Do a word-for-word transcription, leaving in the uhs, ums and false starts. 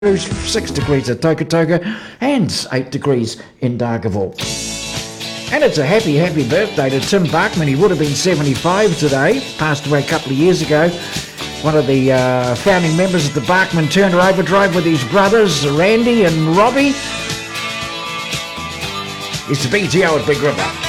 six degrees at Toka and eight degrees in Dargaville. And it's a happy, happy birthday to Tim Bachman. He would have been seventy-five today, passed away a couple of years ago. One of the uh, founding members of the Bachman Turner Overdrive with his brothers, Randy and Robbie. It's the B T O at Big River.